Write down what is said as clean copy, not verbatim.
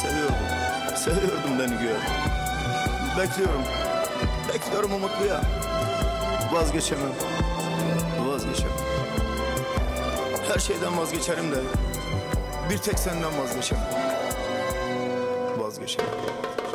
Seviyordum, seviyordum beni güya. Bekliyorum umutluya. Vazgeçemem, vazgeçemem. Her şeyden vazgeçerim de bir tek senden vazgeçemem. Vazgeçemem.